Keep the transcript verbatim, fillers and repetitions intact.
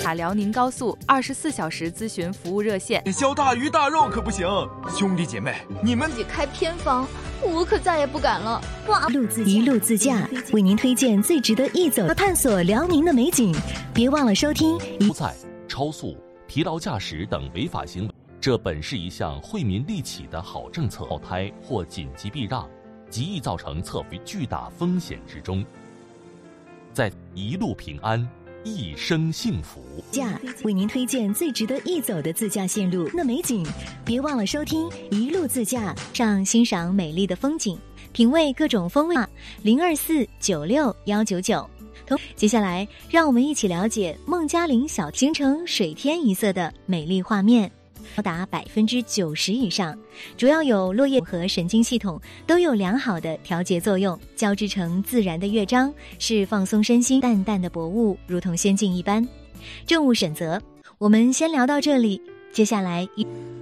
塔辽宁高速二十四小时咨询服务热线。 削大鱼大肉可不行，兄弟姐妹，你们自己开偏方，我可再也不敢了。哇！ 一路自驾为您推荐最值得一走探索辽宁的美景，别忘了收听。 不在超速、疲劳驾驶等违法行为，这本是一项惠民利己的好政策，爆胎或紧急避让，极易造成侧覆巨大风险之中。在一路平安，一生幸福。 驾为您推荐最值得一走的自驾线路的美景，别忘了收听一路自驾，上欣赏美丽的风景，品味各种风味。零二四九六幺九九。接下来，让我们一起了解孟加陵小形成水天一色的美丽画面，高达百分之九十以上，主要有落叶和神经系统都有良好的调节作用，交织成自然的乐章，是放松身心。淡淡的薄雾，如同仙境一般。政务选择，我们先聊到这里，接下来。